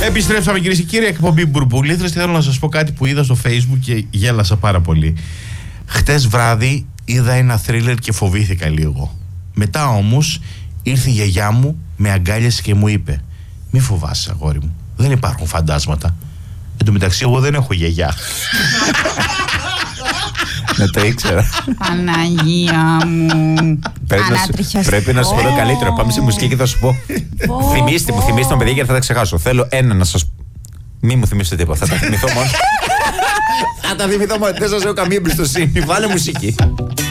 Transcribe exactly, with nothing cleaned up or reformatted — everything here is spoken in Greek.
Επιστρέψαμε, κυρίες και κύριοι, εκπομπή Μπουρμπουλήθρες. Θέλω να σας πω κάτι που είδα στο Facebook και γέλασα πάρα πολύ. Χτες βράδυ είδα ένα θρίλερ και φοβήθηκα λίγο. Μετά όμως ήρθε η γιαγιά μου, με αγκάλιασε και μου είπε: μη φοβάσαι, αγόρι μου, δεν υπάρχουν φαντάσματα. Εν τω μεταξύ, εγώ δεν έχω γιαγιά. Ναι, το ήξερα. Παναγία μου. Πρέπει να, σου, πρέπει να σου πω το καλύτερο. Πάμε σε μουσική και θα σου πω. Θυμήστε μου, θυμήστε μου, παιδιά, γιατί θα τα ξεχάσω. Θέλω ένα να σας. Μη μου θυμίσετε τίποτα. Θα τα θυμηθώ μόνο. Θα τα θυμηθώ μόνο. Δεν σας έχω καμία εμπιστοσύνη. Βάλε μουσική.